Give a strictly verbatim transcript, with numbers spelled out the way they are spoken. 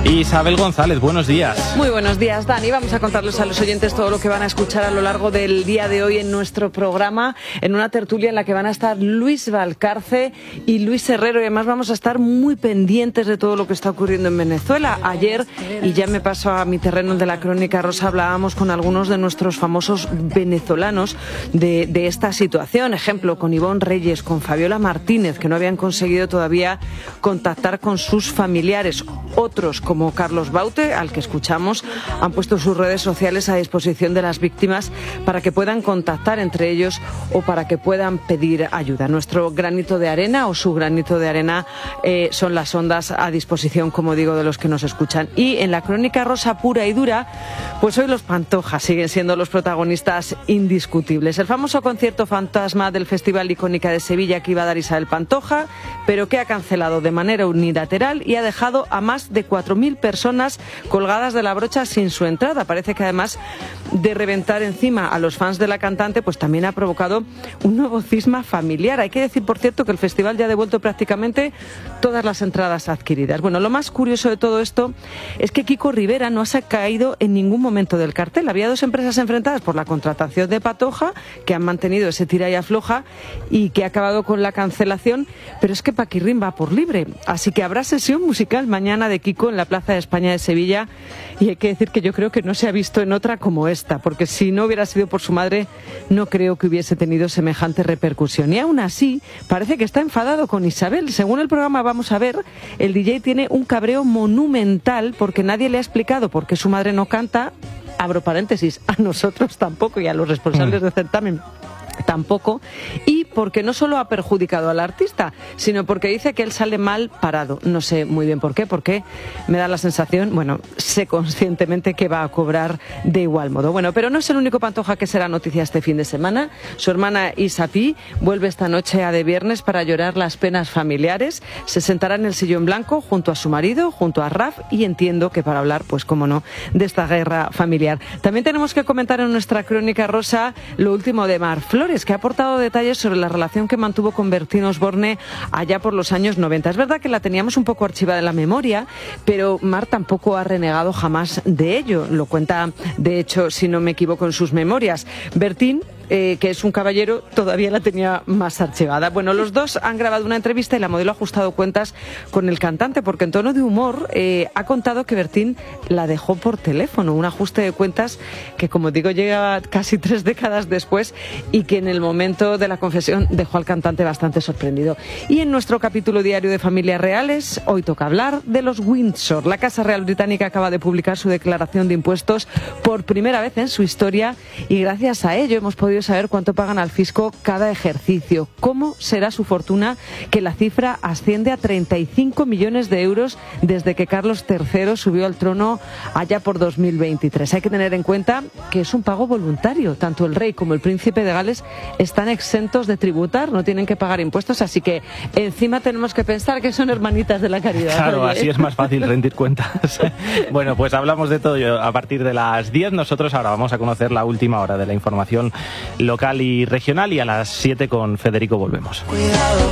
Isabel González, buenos días. Muy buenos días, Dani. Vamos a contarles a los oyentes todo lo que van a escuchar a lo largo del día de hoy en nuestro programa, en una tertulia en la que van a estar Luis Valcarce y Luis Herrero. Y además vamos a estar muy pendientes de todo lo que está ocurriendo en Venezuela. Ayer, y ya me paso a mi terreno de la Crónica Rosa, hablábamos con algunos de nuestros famosos venezolanos de, de esta situación. Ejemplo, con Ivonne Reyes, con Fabiola Martínez, que no habían conseguido todavía contactar con sus familiares. Otros, como Carlos Baute, al que escuchamos, han puesto sus redes sociales a disposición de las víctimas para que puedan contactar entre ellos o para que puedan pedir ayuda. Nuestro granito de arena o su granito de arena eh, son las ondas a disposición, como digo, de los que nos escuchan. Y en la Crónica Rosa pura y dura, pues hoy los Pantoja siguen siendo los protagonistas indiscutibles. El famoso concierto fantasma del Festival Icónica de Sevilla que iba a dar Isabel Pantoja, pero que ha cancelado de manera unilateral y ha dejado a más de cuatro mil personas colgadas de la brocha sin su entrada. Parece que además de reventar encima a los fans de la cantante, pues también ha provocado un nuevo cisma familiar. Hay que decir, por cierto, que el festival ya ha devuelto prácticamente todas las entradas adquiridas. Bueno, lo más curioso de todo esto es que Kiko Rivera no se ha caído en ningún momento del cartel. Había dos empresas enfrentadas por la contratación de Pantoja, que han mantenido ese tira y afloja y que ha acabado con la cancelación, pero es que Paquirrín va por libre. Así que habrá sesión musical mañana de Kiko en la Plaza de España de Sevilla, y hay que decir que yo creo que no se ha visto en otra como esta, porque si no hubiera sido por su madre, no creo que hubiese tenido semejante repercusión. Y aún así, parece que está enfadado con Isabel. Según el programa Vamos a Ver, el D J tiene un cabreo monumental porque nadie le ha explicado por qué su madre no canta, abro paréntesis, a nosotros tampoco y a los responsables del certamen tampoco, y porque no solo ha perjudicado al artista, sino porque dice que él sale mal parado. No sé muy bien por qué, porque me da la sensación, bueno, sé conscientemente que va a cobrar de igual modo. Bueno, pero no es el único Pantoja que será noticia este fin de semana. Su hermana Isapi vuelve esta noche a De Viernes para llorar las penas familiares. Se sentará en el sillón blanco junto a su marido, junto a Raf, y entiendo que para hablar, pues cómo no, de esta guerra familiar. También tenemos que comentar en nuestra Crónica Rosa lo último de Mar Flores, que ha aportado detalles sobre la relación que mantuvo con Bertín Osborne allá por los años noventa. Es verdad que la teníamos un poco archivada en la memoria, pero Mar tampoco ha renegado jamás de ello. Lo cuenta, de hecho, si no me equivoco, en sus memorias. Bertín, Eh, que es un caballero, todavía la tenía más archivada. Bueno, los dos han grabado una entrevista y la modelo ha ajustado cuentas con el cantante, porque en tono de humor eh, ha contado que Bertín la dejó por teléfono, un ajuste de cuentas que, como digo, llega casi tres décadas después y que en el momento de la confesión dejó al cantante bastante sorprendido. Y en nuestro capítulo diario de Familias Reales, hoy toca hablar de los Windsor. La Casa Real Británica acaba de publicar su declaración de impuestos por primera vez en su historia y gracias a ello hemos podido saber cuánto pagan al fisco cada ejercicio, cómo será su fortuna, que la cifra asciende a treinta y cinco millones de euros desde que Carlos tercero subió al trono allá por dos mil veintitrés. Hay que tener en cuenta que es un pago voluntario. Tanto el rey como el príncipe de Gales están exentos de tributar, no tienen que pagar impuestos, así que encima tenemos que pensar que son hermanitas de la caridad. Claro, Oye. Así es más fácil rendir cuentas. Bueno, pues hablamos de todo a partir de las diez. Nosotros ahora vamos a conocer la última hora de la información local y regional, y a las siete con Federico volvemos. Cuidado.